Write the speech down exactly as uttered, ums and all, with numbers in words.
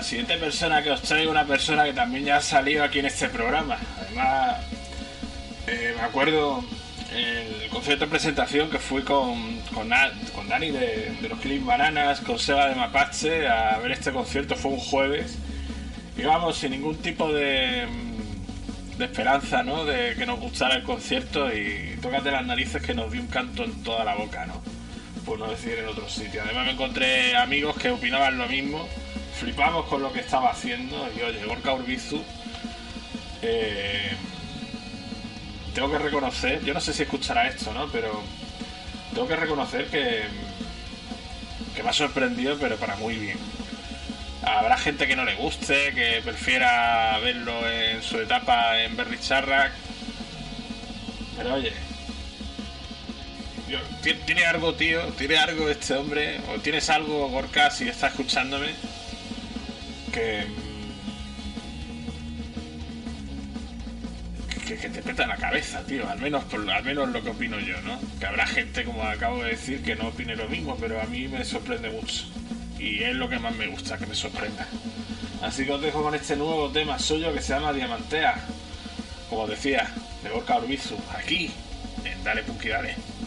la siguiente persona que os traigo, una persona que también ya ha salido aquí en este programa. Además, eh, me acuerdo el concierto de presentación que fui con, con, con Dani de, de los Killing Bananas, con Seba de Mapache a ver este concierto. Fue un jueves. Íbamos sin ningún tipo de, de esperanza, ¿no? De que nos gustara el concierto, y tócate las narices que nos dio un canto en toda la boca, ¿no? Por no decir en otro sitio. Además me encontré amigos que opinaban lo mismo. Flipamos con lo que estaba haciendo. Y oye, Gorka Urbizu, eh, tengo que reconocer, yo no sé si escuchará esto, ¿no? Pero tengo que reconocer que que me ha sorprendido, pero para muy bien. Habrá gente que no le guste, que prefiera verlo en su etapa en Berry Charrac, pero oye, tío, tiene algo, tío, tiene algo este hombre, o tienes algo, Gorka, si está escuchándome, que que, que te peta la cabeza, tío, al menos por, al menos lo que opino yo, ¿no? Que habrá gente, como acabo de decir, que no opine lo mismo, pero a mí me sorprende mucho. Y es lo que más me gusta, que me sorprenda. Así que os dejo con este nuevo tema suyo que se llama Diamantea. Como decía, de Gorka Urbizu, aquí, en Dale Punky Dale.